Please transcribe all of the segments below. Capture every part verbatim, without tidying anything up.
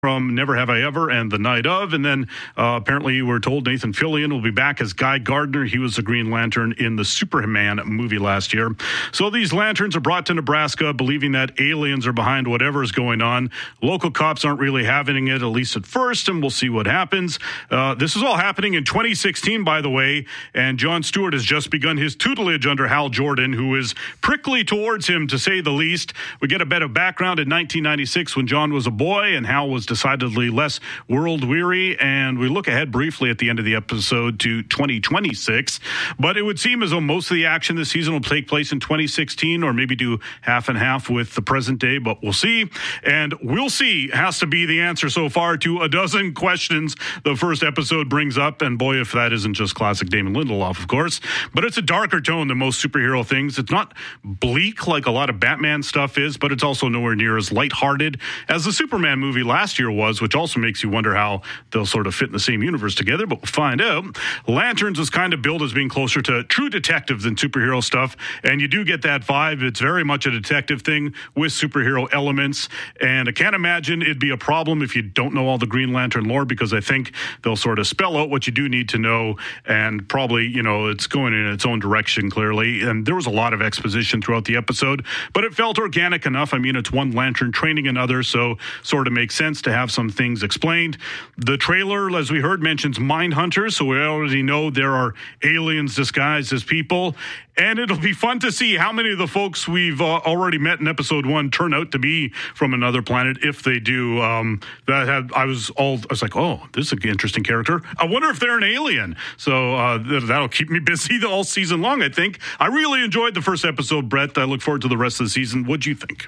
from Never Have I Ever and The Night Of. And then uh, apparently we're told Nathan Fillion will be back as Guy Gardner. He was the Green Lantern in the Superman movie last year. So these lanterns are brought to Nebraska believing that aliens are behind whatever is going on. Local cops aren't really having it, at least at first, and we'll see what happens. Uh, this is all happening in twenty sixteen, by the way, and Jon Stewart has just begun his tutelage under Hal Jordan, who is prickly towards him, to say the least. We get a bit of background in nineteen ninety-six when Jon was a boy and Hal was decidedly less world-weary, and we look ahead briefly at the end of the episode to twenty twenty-six, but it would seem as though most of the action this season will take place in twenty sixteen, or maybe do half and half with the present day, but we'll see. And we'll see has to be the answer so far to a dozen questions the first episode brings up, and boy, if that isn't just classic Damon Lindelof, of course. But it's a darker tone than most superhero things. It's not bleak like a lot of Batman stuff is, but it's also nowhere near as lighthearted as the Superman movie last year was, which also makes you wonder how they'll sort of fit in the same universe together, but we'll find out. Lanterns was kind of billed as being closer to True Detective than superhero stuff, and you do get that vibe. It's very much a detective thing with superhero elements, and I can't imagine it'd be a problem if you don't know all the Green Lantern lore, because I think they'll sort of spell out what you do need to know, and probably, you know, it's going in its own direction, clearly, and there was a lot of exposition throughout the episode, but it felt organic enough. I mean, it's one Lantern training another, so sort of makes sense to have some things explained. The trailer, as we heard, mentions mind hunters, so we already know there are aliens disguised as people, and it'll be fun to see how many of the folks we've uh, already met in episode one turn out to be from another planet, if they do. Um, that had, I was all I was like, oh, this is an interesting character. I wonder if they're an alien. So uh, th- that'll keep me busy all season long, I think. I really enjoyed the first episode, Brett. I look forward to the rest of the season. What'd you think?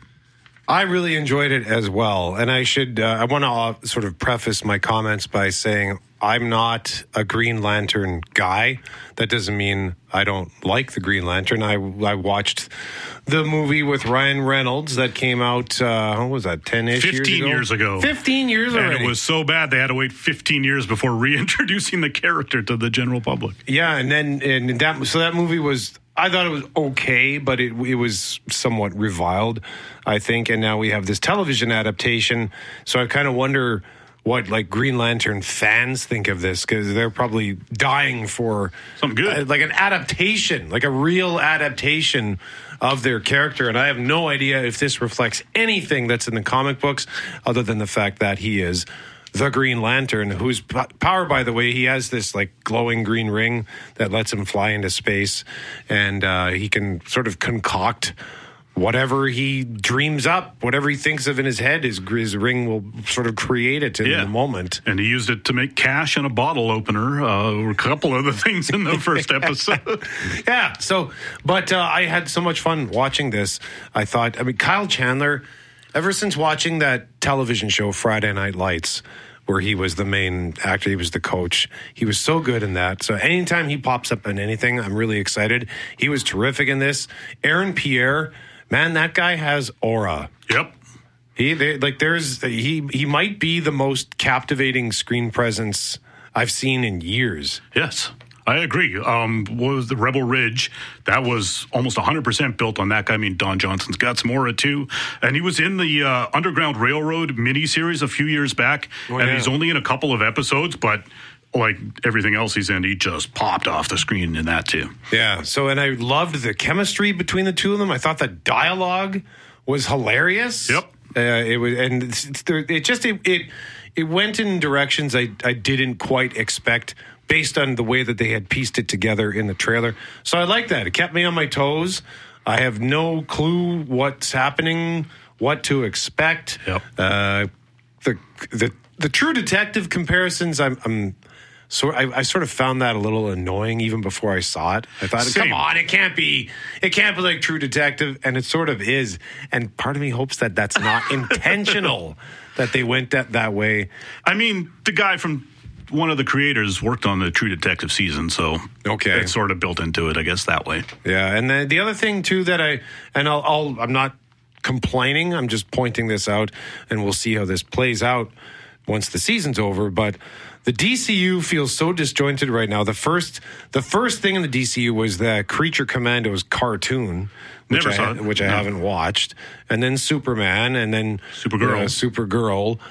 I really enjoyed it as well. And I should, uh, I want to uh, sort of preface my comments by saying I'm not a Green Lantern guy. That doesn't mean I don't like the Green Lantern. I, I watched the movie with Ryan Reynolds that came out, uh, what was that, ten-ish years ago? fifteen years ago. fifteen years already. And it was so bad they had to wait fifteen years before reintroducing the character to the general public. Yeah, and then, and that, so that movie was, I thought it was okay, but it it was somewhat reviled, I think. And now we have this television adaptation. So I kind of wonder what like Green Lantern fans think of this, because they're probably dying for something good, uh, like an adaptation, like a real adaptation of their character. And I have no idea if this reflects anything that's in the comic books, other than the fact that he is the Green Lantern, whose power, by the way, he has this like glowing green ring that lets him fly into space, and uh, he can sort of concoct whatever he dreams up, whatever he thinks of in his head. His, his ring will sort of create it in yeah. the moment. And he used it to make cash and a bottle opener, uh, a couple of the things in the first episode. yeah. So, but uh, I had so much fun watching this. I thought, I mean, Kyle Chandler, ever since watching that television show Friday Night Lights, where he was the main actor, he was the coach, he was so good in that. So anytime he pops up in anything, I'm really excited. He was terrific in this. Aaron Pierre, man, that guy has aura. Yep. He they, like there's he he might be the most captivating screen presence I've seen in years. Yes. I agree. Um, what was the Rebel Ridge? That was almost one hundred percent built on that guy. I mean, Don Johnson's got some aura, too. And he was in the uh, Underground Railroad miniseries a few years back. Oh, and yeah. He's only in a couple of episodes, but like everything else he's in, he just popped off the screen in that, too. Yeah. So, and I loved the chemistry between the two of them. I thought the dialogue was hilarious. Yep. Uh, it was, and it's, it's, it just, it, it, it went in directions I, I didn't quite expect, based on the way that they had pieced it together in the trailer. So I like that. It kept me on my toes. I have no clue what's happening, what to expect. Yep. Uh, the the the True Detective comparisons, I'm, I'm so I, I sort of found that a little annoying even before I saw it. I thought, Same. come on, it can't be, it can't be like True Detective, and it sort of is. And part of me hopes that that's not intentional, that they went that that way. I mean, the guy from one of the creators worked on the True Detective season, so okay, it's sort of built into it, I guess, that way. Yeah, and then the other thing too that I and I'll, I'll I'm not complaining, I'm just pointing this out, and we'll see how this plays out once the season's over. But the D C U feels so disjointed right now. The first the first thing in the D C U was the Creature Commandos cartoon, which Never I, saw it. which I no. haven't watched, and then Superman, and then Supergirl, uh, Supergirl.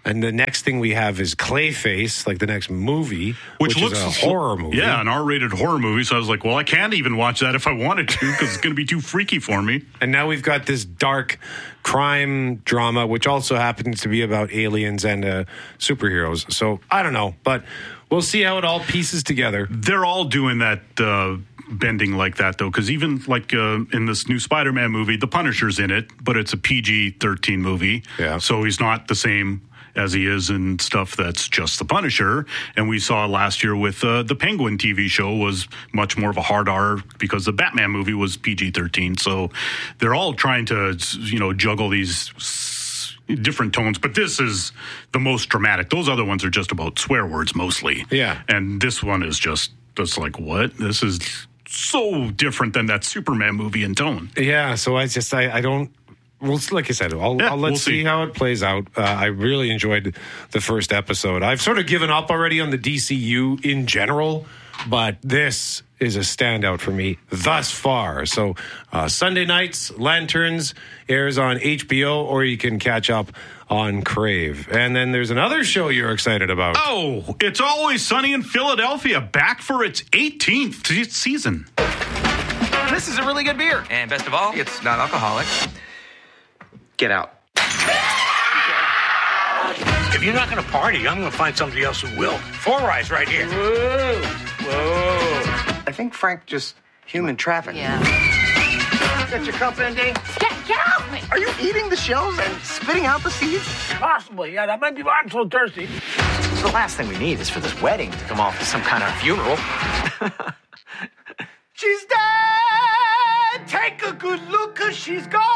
And the next thing we have is Clayface, like the next movie, which, which looks is a horror movie. Yeah, an R-rated horror movie. So I was like, well, I can't even watch that if I wanted to because it's going to be too freaky for me. And now we've got this dark crime drama, which also happens to be about aliens and uh, superheroes. So I don't know, but we'll see how it all pieces together. They're all doing that uh, bending like that, though, because even like uh, in this new Spider-Man movie, the Punisher's in it, but it's a P G thirteen movie. Yeah. So he's not the same as he is in stuff that's just the Punisher. And we saw last year with uh, the Penguin T V show was much more of a hard R because the Batman movie was P G thirteen. So they're all trying to, you know, juggle these different tones, but this is the most dramatic. Those other ones are just about swear words mostly. Yeah. And this one is just, it's like, what? This is so different than that Superman movie in tone. Yeah, so I just, I, I don't, well, like I said, I'll, Yeah, I'll let's we'll see. see how it plays out. Uh, I really enjoyed the first episode. I've sort of given up already on the D C U in general, but this is a standout for me thus far. So uh, Sunday nights, Lanterns airs on H B O, or you can catch up on Crave. And then there's another show you're excited about. Oh, It's Always Sunny in Philadelphia, back for its eighteenth season. This is a really good beer. And best of all, it's not alcoholic. Get out. If you're not going to party, I'm going to find somebody else who will. Four Eyes right here. Whoa. Whoa. I think Frank just human trafficked. Yeah. Get your cup, Andy. Get, get off me! Are you eating the shells and spitting out the seeds? Possibly, yeah. That might be why I'm so thirsty. The last thing we need is for this wedding to come off as some kind of funeral. She's dead! Take a good look, cause she's gone!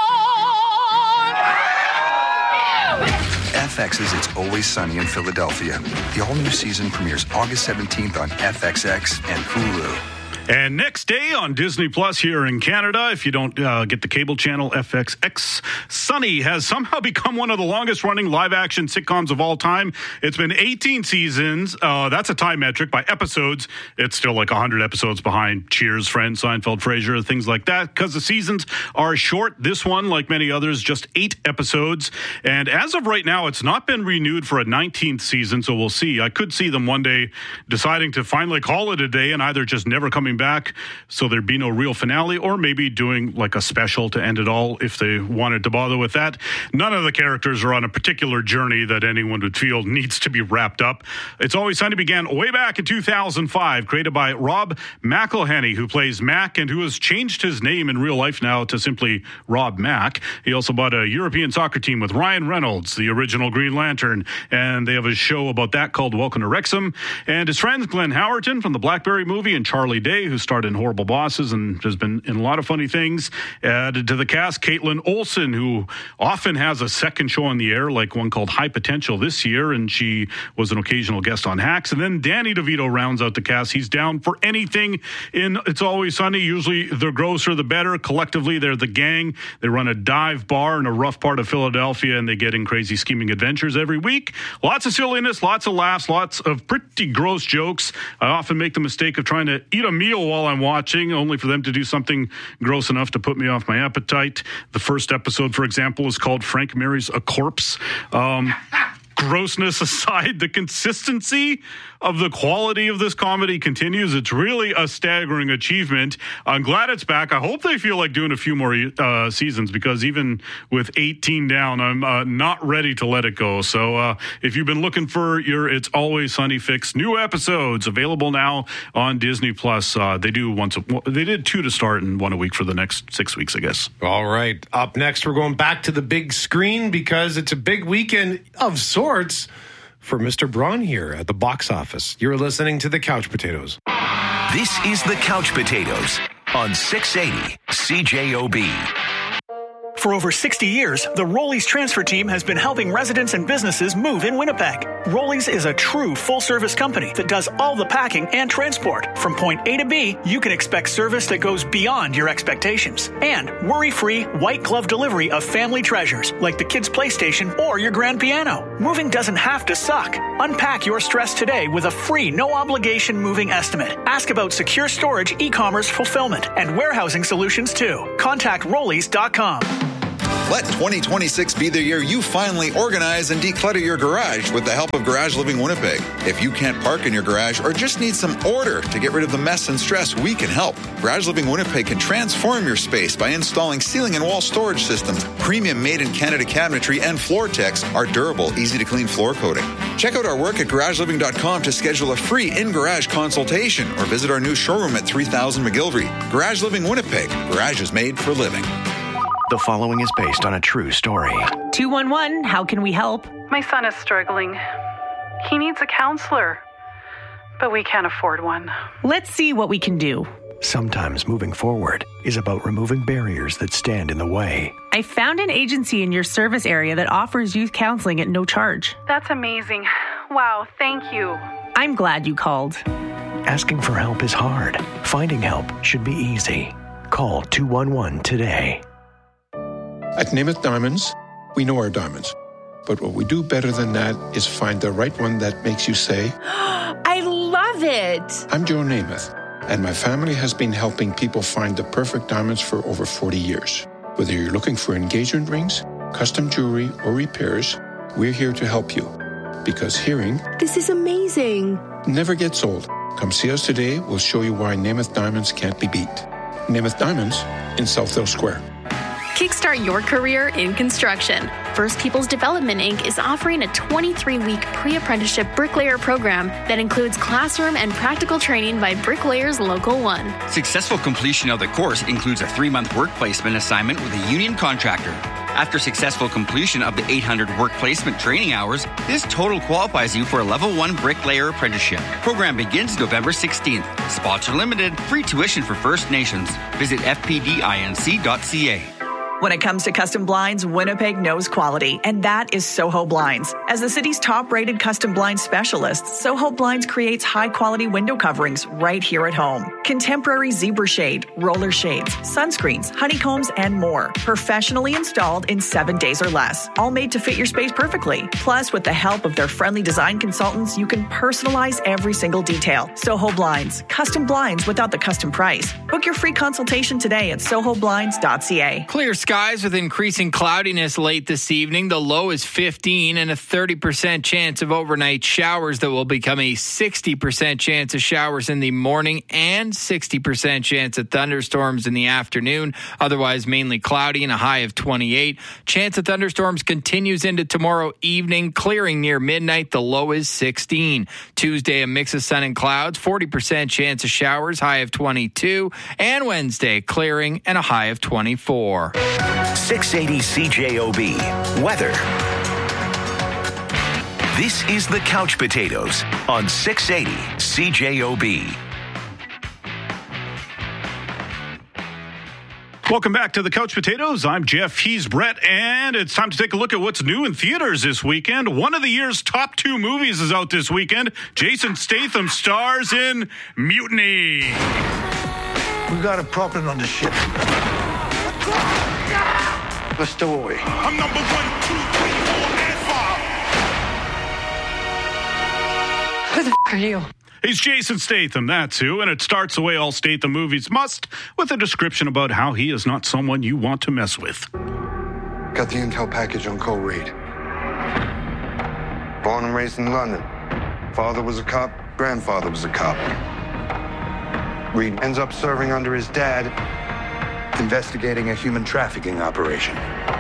F X's It's Always Sunny in Philadelphia. The all-new season premieres August seventeenth on F X X and Hulu. And next day on Disney Plus here in Canada, if you don't uh, get the cable channel F X X, Sunny has somehow become one of the longest-running live-action sitcoms of all time. It's been eighteen seasons. Uh, that's a time metric. By episodes, it's still like one hundred episodes behind Cheers, Friends, Seinfeld, Frasier, things like that, because the seasons are short. This one, like many others, just eight episodes. And as of right now, it's not been renewed for a nineteenth season, so we'll see. I could see them one day deciding to finally call it a day and either just never coming back so there'd be no real finale, or maybe doing like a special to end it all if they wanted to bother with that. None of the characters are on a particular journey that anyone would feel needs to be wrapped up. It's Always Sunny began way back in two thousand five, created by Rob McElhenney, who plays Mac and who has changed his name in real life now to simply Rob Mac. He also bought a European soccer team with Ryan Reynolds, the original Green Lantern, and they have a show about that called Welcome to Wrexham. And his friends Glenn Howerton from the Blackberry movie and Charlie Day, who starred in Horrible Bosses and has been in a lot of funny things. Added to the cast, Caitlin Olsen, who often has a second show on the air, like one called High Potential this year, and she was an occasional guest on Hacks. And then Danny DeVito rounds out the cast. He's down for anything in It's Always Sunny. Usually the grosser, the better. Collectively, they're the gang. They run a dive bar in a rough part of Philadelphia, and they get in crazy scheming adventures every week. Lots of silliness, lots of laughs, lots of pretty gross jokes. I often make the mistake of trying to eat a meal while I'm watching, only for them to do something gross enough to put me off my appetite. The first episode, for example, is called Frank Marries a Corpse. Um, grossness aside, the consistency of the quality of this comedy continues. It's really a staggering achievement. I'm glad it's back. I hope they feel like doing a few more uh, seasons, because even with eighteen down, I'm uh, not ready to let it go. So uh, if you've been looking for your It's Always Sunny fix, new episodes available now on Disney Plus. Uh, they do once. A, they did two to start and one a week for the next six weeks, I guess. All right. Up next, we're going back to the big screen because it's a big weekend of sorts for Mister Braun here at the box office. You're listening to the Couch Potatoes. This is the Couch Potatoes on six eighty C J O B. For over sixty years, the Rollies transfer team has been helping residents and businesses move in Winnipeg. Rollies is a true full-service company that does all the packing and transport. From point A to B, you can expect service that goes beyond your expectations. And worry-free, white-glove delivery of family treasures like the kids' PlayStation or your grand piano. Moving doesn't have to suck. Unpack your stress today with a free, no-obligation moving estimate. Ask about secure storage, e-commerce fulfillment, and warehousing solutions too. Contact Rollies dot com. Let twenty twenty-six be the year you finally organize and declutter your garage with the help of Garage Living Winnipeg. If you can't park in your garage or just need some order to get rid of the mess and stress, we can help. Garage Living Winnipeg can transform your space by installing ceiling and wall storage systems, premium made-in-Canada cabinetry, and floor techs, our durable, easy-to-clean floor coating. Check out our work at garage living dot com to schedule a free in-garage consultation or visit our new showroom at three thousand McGilvery. Garage Living Winnipeg. Garage is made for living. The following is based on a true story. two one one, how can we help? My son is struggling. He needs a counselor, but we can't afford one. Let's see what we can do. Sometimes moving forward is about removing barriers that stand in the way. I found an agency in your service area that offers youth counseling at no charge. That's amazing. Wow, thank you. I'm glad you called. Asking for help is hard. Finding help should be easy. Call two one one today. At Namath Diamonds, we know our diamonds. But what we do better than that is find the right one that makes you say, I love it. I'm Joe Namath, and my family has been helping people find the perfect diamonds for over forty years. Whether you're looking for engagement rings, custom jewelry, or repairs, we're here to help you. Because hearing, this is amazing, never gets old. Come see us today. We'll show you why Namath Diamonds can't be beat. Namath Diamonds in Southdale Square. Kickstart your career in construction. First Peoples Development Incorporated is offering a twenty-three week pre-apprenticeship bricklayer program that includes classroom and practical training by Bricklayers Local one. Successful completion of the course includes a three-month work placement assignment with a union contractor. After successful completion of the eight hundred work placement training hours, this total qualifies you for a level one bricklayer apprenticeship. Program begins November sixteenth. Spots are limited. Free tuition for First Nations. Visit f p d inc dot c a. When it comes to custom blinds, Winnipeg knows quality, and that is Soho Blinds. As the city's top-rated custom blind specialist, Soho Blinds creates high-quality window coverings right here at home. Contemporary zebra shade, roller shades, sunscreens, honeycombs, and more. Professionally installed in seven days or less. All made to fit your space perfectly. Plus, with the help of their friendly design consultants, you can personalize every single detail. Soho Blinds. Custom blinds without the custom price. Book your free consultation today at soho blinds dot c a. Clear skies with increasing cloudiness late this evening. The low is fifteen and a thirty percent chance of overnight showers that will become a sixty percent chance of showers in the morning and sixty percent chance of thunderstorms in the afternoon. Otherwise, mainly cloudy and a high of twenty-eight. Chance of thunderstorms continues into tomorrow evening, clearing near midnight. The low is sixteen. Tuesday, a mix of sun and clouds, forty percent chance of showers, high of twenty-two. And Wednesday, clearing and a high of twenty-four. six eighty C J O B. Weather. This is the Couch Potatoes on six eighty C J O B. Welcome back to the Couch Potatoes. I'm Jeff. He's Brett, and it's time to take a look at what's new in theaters this weekend. One of the year's top two movies is out this weekend. Jason Statham stars in Mutiny. We got a problem on the ship. Let's stow away. I'm number one, two, three, four, and five. Who the f*** are you? He's Jason Statham, that's who, and it starts the way all Statham movies must, with a description about how he is not someone you want to mess with. Got the intel package on Cole Reed. Born and raised in London. Father was a cop, grandfather was a cop. Reed ends up serving under his dad, investigating a human trafficking operation.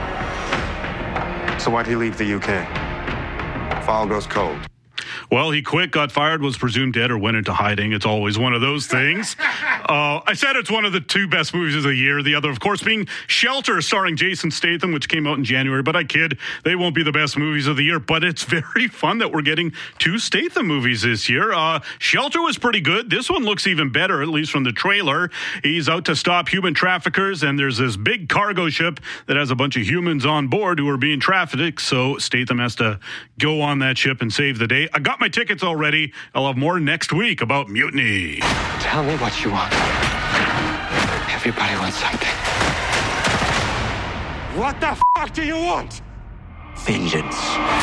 So why'd he leave the U K? File goes cold. Well, he quit, got fired, was presumed dead, or went into hiding. It's always one of those things. Uh, I said it's one of the two best movies of the year. The other, of course, being Shelter, starring Jason Statham, which came out in January. But I kid, they won't be the best movies of the year. But it's very fun that we're getting two Statham movies this year. Uh, Shelter was pretty good. This one looks even better, at least from the trailer. He's out to stop human traffickers, and there's this big cargo ship that has a bunch of humans on board who are being trafficked. So Statham has to go on that ship and save the day. I got my tickets already. I'll have more next week about Mutiny. Tell me what you want. Everybody wants something. What the fuck do you want? Vengeance.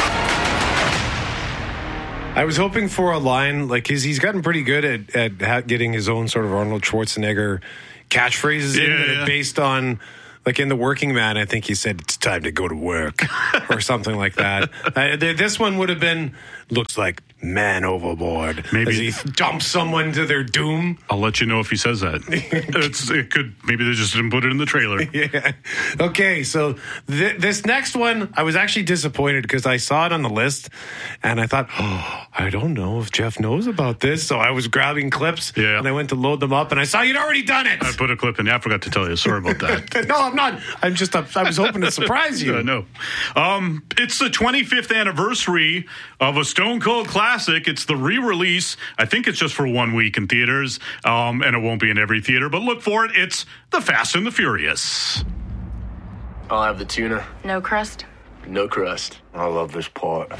I was hoping for a line, like, he's, he's gotten pretty good at, at getting his own sort of Arnold Schwarzenegger catchphrases yeah, in that yeah. are based on Like in The Working Man, I think he said, it's time to go to work or something like that. Uh, th- this one would have been, looks like man overboard. Maybe as he dumps someone to their doom. I'll let you know if he says that. it's, it could, maybe they just didn't put it in the trailer. Yeah. Okay, so th- this next one, I was actually disappointed because I saw it on the list and I thought, oh, I don't know if Jeff knows about this. So I was grabbing clips yeah. and I went to load them up and I saw you'd already done it. I put a clip in. I forgot to tell you. Sorry about that. No, I'm not. I'm just, I was hoping to surprise you. I know. Um, it's the twenty-fifth anniversary of a Stone Cold classic. It's the re-release. I think it's just for one week in theaters, um, and it won't be in every theater, but look for it. It's The Fast and the Furious. I'll have the tuna. No crust? No crust. I love this part.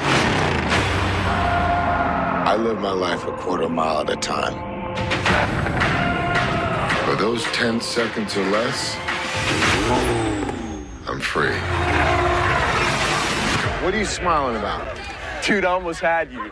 I live my life a quarter mile at a time. For those ten seconds or less, I'm free. What are you smiling about? Dude, I almost had you.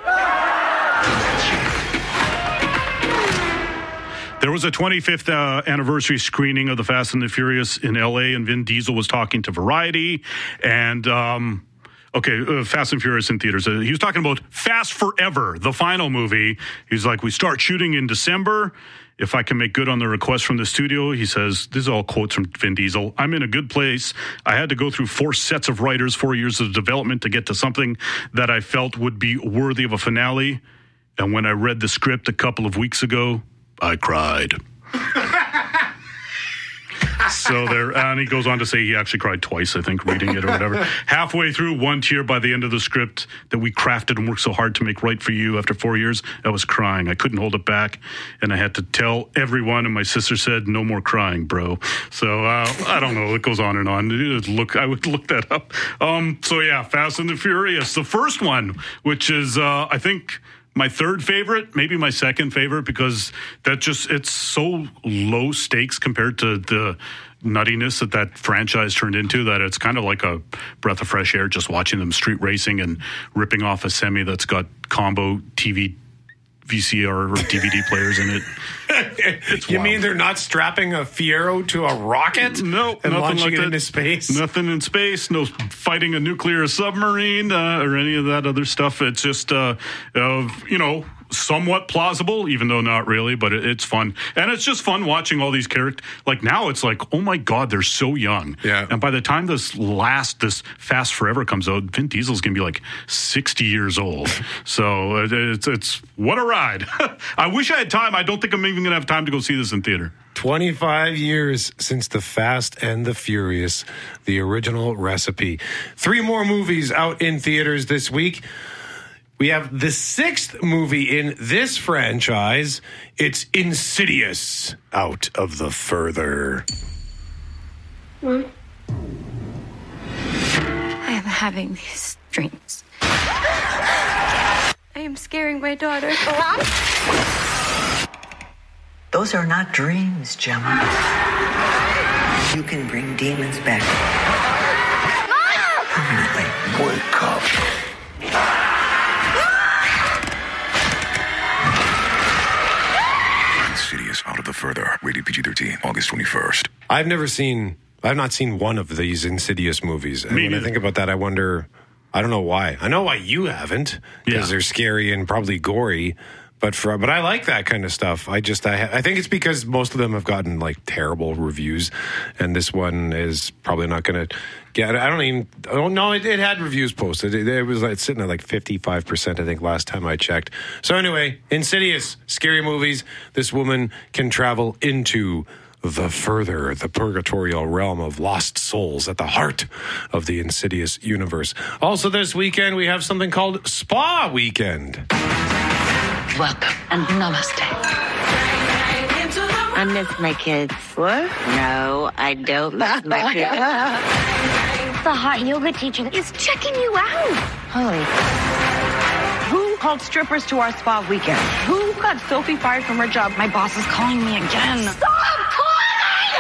There was a twenty-fifth uh, anniversary screening of The Fast and the Furious in L A, and Vin Diesel was talking to Variety, and... Um, Okay, uh, Fast and Furious in theaters. Uh, he was talking about Fast Forever, the final movie. He's like, we start shooting in December. If I can make good on the request from the studio, he says, this is all quotes from Vin Diesel. I'm in a good place. I had to go through four sets of writers, four years of development to get to something that I felt would be worthy of a finale. And when I read the script a couple of weeks ago, I cried. So there, and he goes on to say he actually cried twice, I think, reading it or whatever. Halfway through, one tear by the end of the script that we crafted and worked so hard to make right for you after four years, I was crying. I couldn't hold it back, and I had to tell everyone, and my sister said, no more crying, bro. So, uh, I don't know. It goes on and on. Look, I would look that up. Um, so, yeah, Fast and the Furious. The first one, which is, uh, I think... my third favorite, maybe my second favorite, because that just, it's so low stakes compared to the nuttiness that that franchise turned into that it's kind of like a breath of fresh air just watching them street racing and ripping off a semi that's got combo T V, V C R or D V D players in it. It's you wild. mean they're not strapping a Fiero to a rocket? No, and nothing launching like it that. into space? Nothing in space. No fighting a nuclear submarine uh, or any of that other stuff. It's just, uh, uh, you know, somewhat plausible, even though not really, but it, it's fun. And it's just fun watching all these characters. Like now it's like, oh my God, they're so young. Yeah. And by the time this last, this Fast Forever comes out, Vin Diesel's going to be like sixty years old. So it, it's, it's, what a ride. I wish I had time. I don't think I'm even going to have time to go see this in theater. twenty-five years since The Fast and the Furious, the original recipe. Three more movies out in theaters this week. We have the sixth movie in this franchise. It's Insidious, out of the further. Mom? I am having these dreams. I am scaring my daughter. Those are not dreams, Gemma. You can bring demons back permanently. Wake up. Insidious, out of the further. Rated P G thirteen, August twenty-first. I've never seen, I've not seen one of these Insidious movies. And Me when neither. I think about that, I wonder, I don't know why. I know why you haven't, because Yeah. they're scary and probably gory. But for but I like that kind of stuff. I just I I think it's because most of them have gotten like terrible reviews, and this one is probably not going to get. I don't even. Oh no, it, it had reviews posted. It, it was like sitting at like fifty-five percent. I think last time I checked. So anyway, Insidious, scary movies. This woman can travel into the further, the purgatorial realm of lost souls at the heart of the Insidious universe. Also, this weekend we have something called Spa Weekend. Welcome and namaste. I miss my kids. What? No, I don't miss my kids. The hot yoga teacher is checking you out. Holy. Who called strippers to our spa weekend? Who got Sophie fired from her job? My boss is calling me again. Stop calling!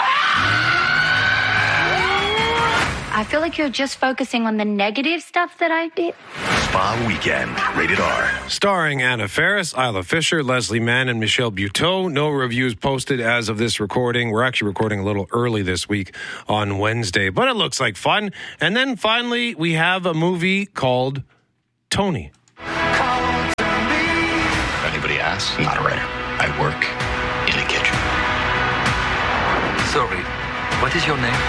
I feel like you're just focusing on the negative stuff that I did. Spa Weekend. Rated R. Starring Anna Faris, Isla Fisher, Leslie Mann, and Michelle Buteau. No reviews posted as of this recording. We're actually recording a little early this week on Wednesday, but it looks like fun. And then finally, we have a movie called Tony. If anybody asks, I'm not a writer. I work in the kitchen. Sorry, what is your name?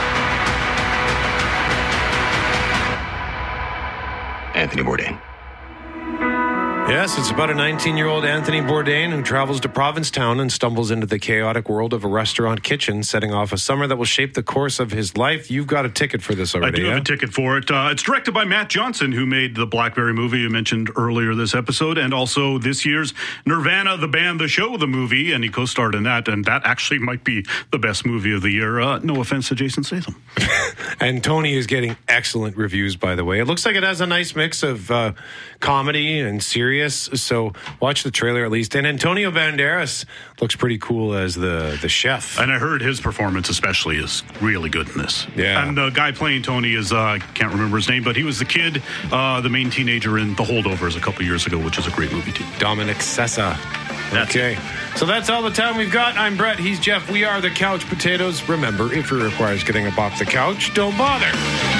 Anthony Bourdain. Yes, it's about a nineteen-year-old Anthony Bourdain who travels to Provincetown and stumbles into the chaotic world of a restaurant kitchen, setting off a summer that will shape the course of his life. You've got a ticket for this already, I do yeah? have a ticket for it. Uh, it's directed by Matt Johnson, who made the Blackberry movie you mentioned earlier this episode, and also this year's Nirvana, the band, the show, the movie, and he co-starred in that, and that actually might be the best movie of the year. Uh, no offense to Jason Statham. And Tony is getting excellent reviews, by the way. It looks like it has a nice mix of uh, comedy and serious. So watch the trailer at least. And Antonio Banderas looks pretty cool as the, the chef. And I heard his performance especially is really good in this. Yeah. And the guy playing Tony is, uh, I can't remember his name, but he was the kid, uh, the main teenager in The Holdovers a couple years ago, which is a great movie too. Dominic Sessa. That's okay. it. So that's all the time we've got. I'm Brett. He's Jeff. We are the Couch Potatoes. Remember, if it requires getting up off the couch, don't bother.